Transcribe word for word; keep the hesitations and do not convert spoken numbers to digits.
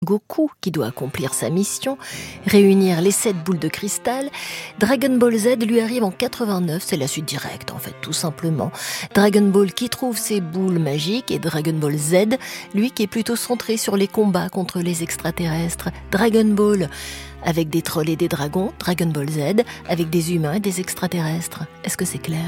Goku qui doit accomplir sa mission, réunir les sept boules de cristal. Dragon Ball Z lui arrive en quatre-vingt-neuf, c'est la suite directe en fait, tout simplement. Dragon Ball qui trouve ses boules magiques et Dragon Ball Z, lui qui est plutôt centré sur les combats contre les extraterrestres. Dragon Ball avec des trolls et des dragons, Dragon Ball Z avec des humains et des extraterrestres. Est-ce que c'est clair ?